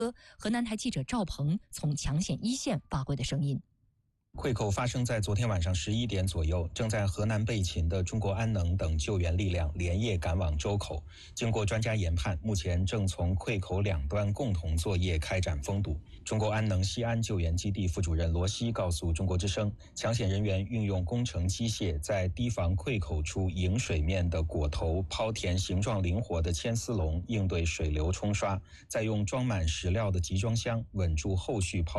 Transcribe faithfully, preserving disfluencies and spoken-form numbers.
河南台记者赵鹏从抢险一线发回的声音。 溃口发生在昨天晚上十一点左右，正在河南备勤的中国安能等救援力量连夜赶往周口。经过专家研判，目前正从溃口两端共同作业开展封堵。中国安能西安救援基地副主任罗西告诉中国之声，抢险人员运用工程机械在堤防溃口处迎水面的果头抛填形状灵活的牵丝笼，应对水流冲刷，再用装满石料的集装箱稳住后续抛